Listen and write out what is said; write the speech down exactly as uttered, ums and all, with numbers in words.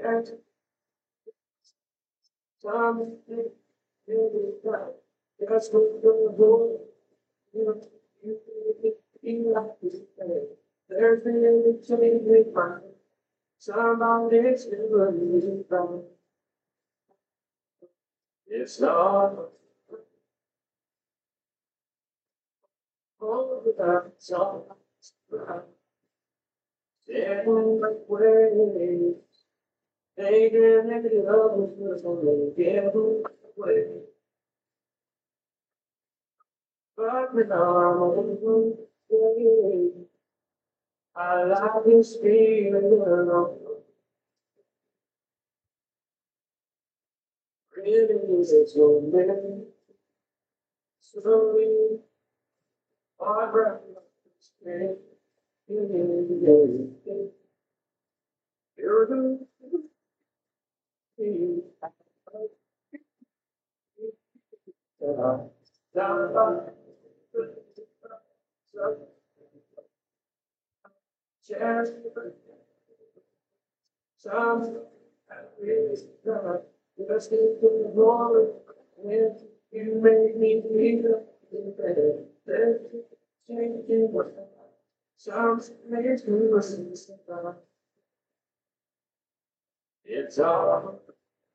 Some just go go you you like to say there's been a change in mind. Somebody's doing wrong. It's not all without some different ways. They can make it up with the different ways. But with our own way, I like this feeling alone. Really is it so many slowly our breath is you're the thing that I down chance some really God just in the glory when you make me feel better. There's changing what sounds makes me listen. It's all